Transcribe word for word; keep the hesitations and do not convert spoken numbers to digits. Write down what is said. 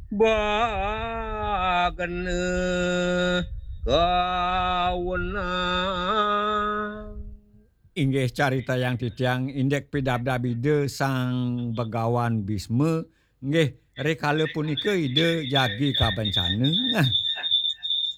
Bagene kawenang. Inggih carita yang titiang Indek Pidabdabide sang Begawan Bisme nggih rikala punika ide jagi kabencana.